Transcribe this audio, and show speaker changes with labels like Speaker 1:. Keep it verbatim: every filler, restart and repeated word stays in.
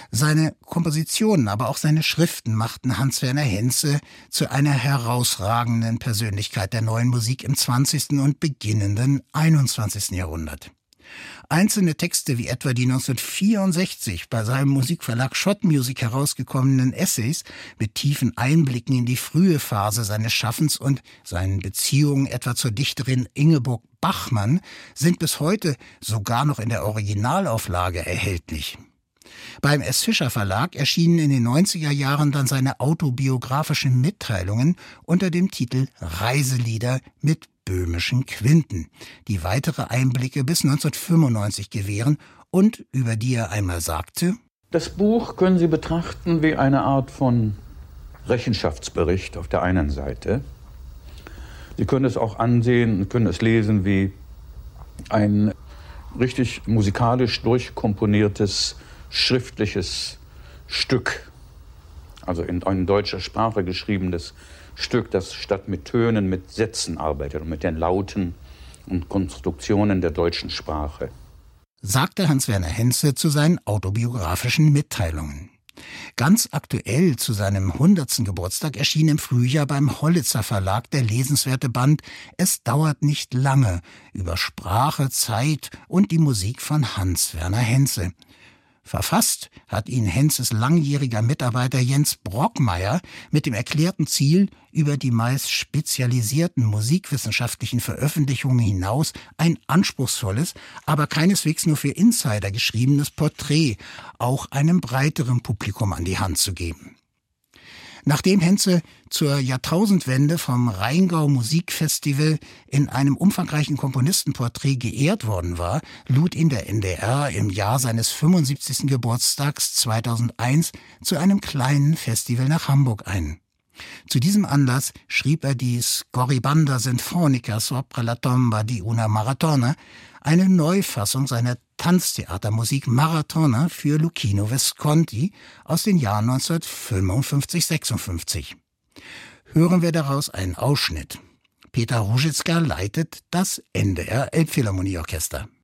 Speaker 1: Seine Kompositionen, aber auch seine Schriften machten Hans-Werner Henze zu einer herausragenden Persönlichkeit der neuen Musik im zwanzigsten und beginnenden einundzwanzigsten Jahrhundert. Einzelne Texte wie etwa die neunzehnhundertvierundsechzig bei seinem Musikverlag Schott Music herausgekommenen Essays mit tiefen Einblicken in die frühe Phase seines Schaffens und seinen Beziehungen etwa zur Dichterin Ingeborg Bachmann sind bis heute sogar noch in der Originalauflage erhältlich. Beim S. Fischer Verlag erschienen in den neunziger Jahren dann seine autobiografischen Mitteilungen unter dem Titel Reiselieder mit böhmischen Quinten, die weitere Einblicke bis neunzehnhundertfünfundneunzig gewähren und über die er einmal sagte:
Speaker 2: Das Buch können Sie betrachten wie eine Art von Rechenschaftsbericht auf der einen Seite. Sie können es auch ansehen und können es lesen wie ein richtig musikalisch durchkomponiertes schriftliches Stück, also in, in deutscher Sprache geschriebenes Stück, das statt mit Tönen mit Sätzen arbeitet und mit den Lauten und Konstruktionen der deutschen Sprache.
Speaker 1: Sagte Hans-Werner Henze zu seinen autobiografischen Mitteilungen. Ganz aktuell zu seinem hundertsten Geburtstag erschien im Frühjahr beim Hollitzer Verlag der lesenswerte Band »Es dauert nicht lange« über Sprache, Zeit und die Musik von Hans-Werner Henze. Verfasst hat ihn Henzes langjähriger Mitarbeiter Jens Brockmeier mit dem erklärten Ziel, über die meist spezialisierten musikwissenschaftlichen Veröffentlichungen hinaus ein anspruchsvolles, aber keineswegs nur für Insider geschriebenes Porträt auch einem breiteren Publikum an die Hand zu geben. Nachdem Henze zur Jahrtausendwende vom Rheingau Musikfestival in einem umfangreichen Komponistenporträt geehrt worden war, lud ihn der N D R im Jahr seines fünfundsiebzigsten Geburtstags zweitausendeins zu einem kleinen Festival nach Hamburg ein. Zu diesem Anlass schrieb er die Scorribanda Sinfonica sopra la tomba di una Maratona, eine Neufassung seiner Tanztheatermusik Maratona für Luchino Visconti aus den Jahren neunzehnhundertfünfundfünfzig sechsundfünfzig. Hören wir daraus einen Ausschnitt. Peter Ruzicka leitet das N D R Elbphilharmonieorchester.